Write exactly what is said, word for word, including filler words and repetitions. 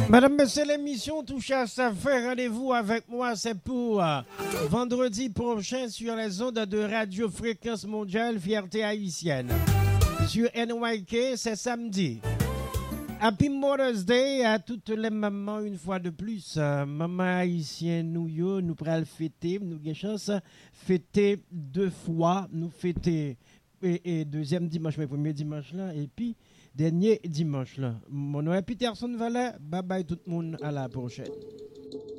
Madame, Monsieur, l'émission touche à sa fin. Rendez-vous avec moi, c'est pour euh, vendredi prochain sur les ondes de Radio Fréquence Mondiale Fierté Haïtienne. Sur N Y K, c'est samedi. Happy Mother's Day à toutes les mamans une fois de plus. Euh, maman haïtienne, nous, yo, nous prenons fêter, nous avons chance fêter deux fois. Nous fêter et, et deuxième dimanche, mais premier dimanche là, et puis dernier dimanche là. Mon nom est Peterson Vallet. Bye bye tout le monde, à la prochaine.